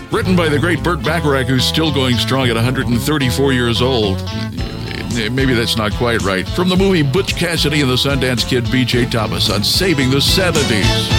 Written by the great Burt Bacharach, who's still going strong at 134 years old. Maybe that's not quite right. From the movie Butch Cassidy and the Sundance Kid, B.J. Thomas on Saving the 70s.